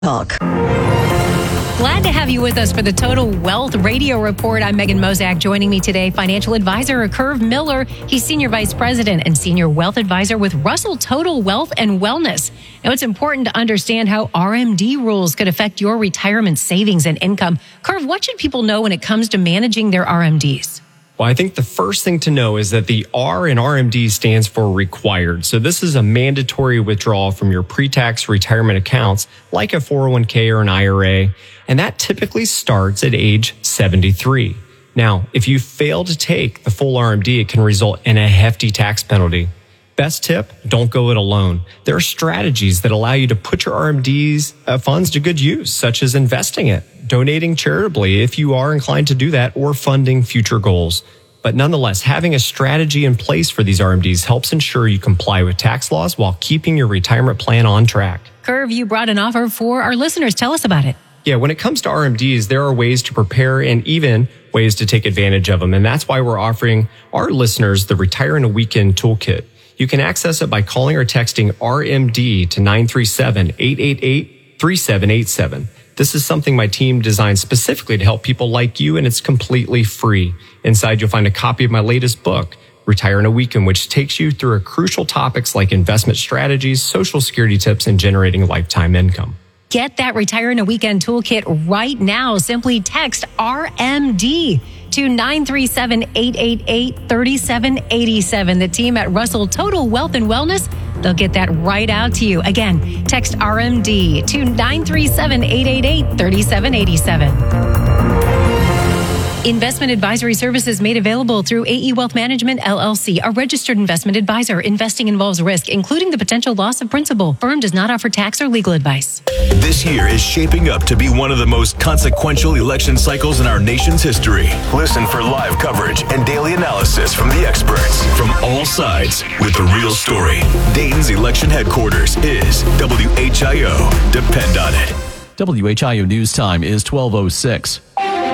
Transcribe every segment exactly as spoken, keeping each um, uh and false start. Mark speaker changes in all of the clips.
Speaker 1: Talk.
Speaker 2: Glad to have you with us for the Total Wealth Radio Report. I'm Megan Mozak. Joining me today, financial advisor Curve Miller. He's Senior Vice President and Senior Wealth Advisor with Russell Total Wealth and Wellness. Now, it's important to understand how R M D rules could affect your retirement savings and income. Curve, what should people know when it comes to managing their R M Ds?
Speaker 3: Well, I think the first thing to know is that the R in R M D stands for required. So this is a mandatory withdrawal from your pre-tax retirement accounts like a four oh one k or an I R A. And that typically starts at age seventy-three. Now, if you fail to take the full R M D, it can result in a hefty tax penalty. Best tip, don't go it alone. There are strategies that allow you to put your R M D's uh, funds to good use, such as investing it, donating charitably if you are inclined to do that, or funding future goals. But nonetheless, having a strategy in place for these R M Ds helps ensure you comply with tax laws while keeping your retirement plan on track.
Speaker 2: Curve, you brought an offer for our listeners. Tell us about it.
Speaker 3: Yeah, when it comes to R M Ds, there are ways to prepare and even ways to take advantage of them. And that's why we're offering our listeners the Retire in a Weekend Toolkit. You can access it by calling or texting R M D to nine three seven, eight eight eight, three seven eight seven. This is something my team designed specifically to help people like you, and it's completely free. Inside, you'll find a copy of my latest book, Retire in a Weekend, which takes you through crucial topics like investment strategies, social security tips, and generating lifetime income.
Speaker 2: Get that Retire in a Weekend Toolkit right now. Simply text R M D to nine three seven, eight eight eight, three seven eight seven. The team at Russell Total Wealth and Wellness, they'll get that right out to you. Again, text R M D to nine three seven, eight eight eight, three seven eight seven. Investment advisory services made available through A E Wealth Management, L L C, a registered investment advisor. Investing involves risk, including the potential loss of principal. Firm does not offer tax or legal advice.
Speaker 4: This year is shaping up to be one of the most consequential election cycles in our nation's history. Listen for live coverage and daily analysis from the experts from all sides with the real story. Dayton's election headquarters is W H I O. Depend on it.
Speaker 5: W H I O News Time is twelve oh six.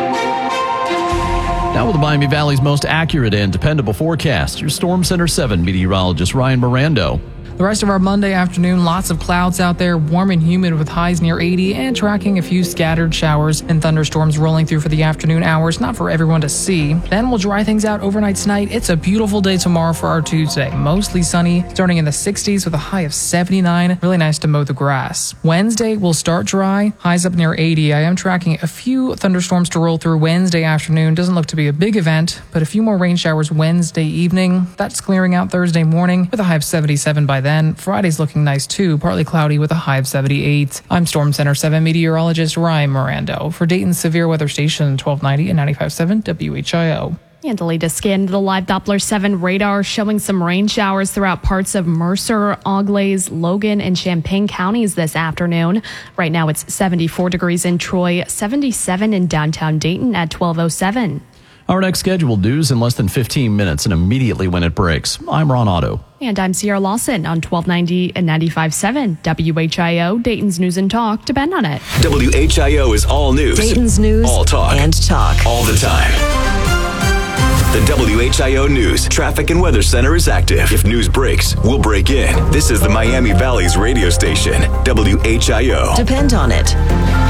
Speaker 5: Now with the Miami Valley's most accurate and dependable forecast, your Storm Center seven meteorologist Ryan Mirando.
Speaker 6: The rest of our Monday afternoon, lots of clouds out there, warm and humid with highs near eighty, and tracking a few scattered showers and thunderstorms rolling through for the afternoon hours, not for everyone to see. Then we'll dry things out overnight tonight. It's a beautiful day tomorrow for our Tuesday. Mostly sunny, starting in the sixties with a high of seventy-nine. Really nice to mow the grass. Wednesday will start dry, highs up near eighty. I am tracking a few thunderstorms to roll through Wednesday afternoon. Doesn't look to be a big event, but a few more rain showers Wednesday evening. That's clearing out Thursday morning with a high of seventy-seven by then. Then Friday's looking nice too, partly cloudy with a high of seventy-eight. I'm Storm Center seven meteorologist Ryan Mirando for Dayton's Severe Weather Station twelve ninety and ninety-five point seven W H I O.
Speaker 7: And the latest scan, the live Doppler seven radar showing some rain showers throughout parts of Mercer, Auglaize, Logan, and Champaign counties this afternoon. Right now it's seventy-four degrees in Troy, seventy-seven in downtown Dayton at twelve oh seven.
Speaker 5: Our next scheduled news in less than fifteen minutes and immediately when it breaks. I'm Ron Otto.
Speaker 7: And I'm Sierra Lawson on twelve ninety and ninety-five point seven W H I O, Dayton's News and Talk. Depend on it.
Speaker 4: W H I O is all news.
Speaker 1: Dayton's News
Speaker 4: all talk.
Speaker 1: and talk.
Speaker 4: All the time. The W H I O News Traffic and Weather Center is active. If news breaks, we'll break in. This is the Miami Valley's radio station, W H I O.
Speaker 1: Depend on it.